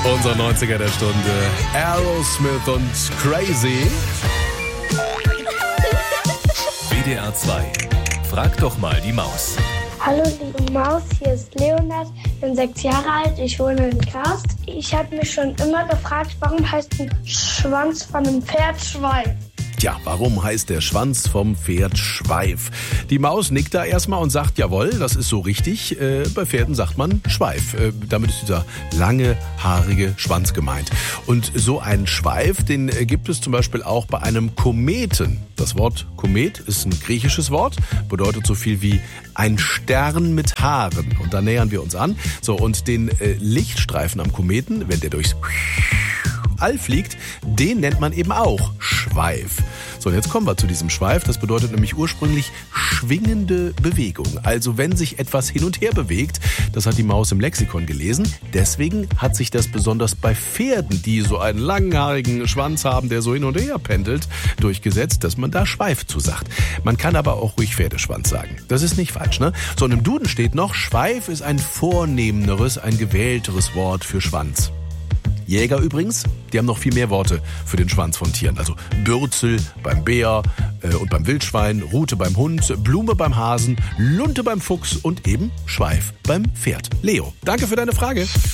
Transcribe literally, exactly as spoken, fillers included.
Unser neunziger der Stunde. Aerosmith und Crazy. W D R zwei. Frag doch mal die Maus. Hallo liebe Maus, hier ist Leonard, ich bin sechs Jahre alt, ich wohne in Kast. Ich habe mich schon immer gefragt, warum heißt ein Schwanz von einem Pferd Schweif? Tja, warum heißt der Schwanz vom Pferd Schweif? Die Maus nickt da erstmal und sagt, jawohl, das ist so richtig. Äh, bei Pferden sagt man Schweif. Äh, damit ist dieser lange, haarige Schwanz gemeint. Und so einen Schweif, den äh, gibt es zum Beispiel auch bei einem Kometen. Das Wort Komet ist ein griechisches Wort, bedeutet so viel wie ein Stern mit Haaren. Und da nähern wir uns an. So, und den äh, Lichtstreifen am Kometen, wenn der durchs All fliegt, den nennt man eben auch Schweif. So, und jetzt kommen wir zu diesem Schweif. Das bedeutet nämlich ursprünglich schwingende Bewegung. Also wenn sich etwas hin und her bewegt, das hat die Maus im Lexikon gelesen. Deswegen hat sich das besonders bei Pferden, die so einen langhaarigen Schwanz haben, der so hin und her pendelt, durchgesetzt, dass man da Schweif zu sagt. Man kann aber auch ruhig Pferdeschwanz sagen. Das ist nicht falsch, ne? So, und im Duden steht noch, Schweif ist ein vornehmeres, ein gewählteres Wort für Schwanz. Jäger übrigens, die haben noch viel mehr Worte für den Schwanz von Tieren. Also Bürzel beim Bär äh, und beim Wildschwein, Rute beim Hund, Blume beim Hasen, Lunte beim Fuchs und eben Schweif beim Pferd. Leo, danke für deine Frage.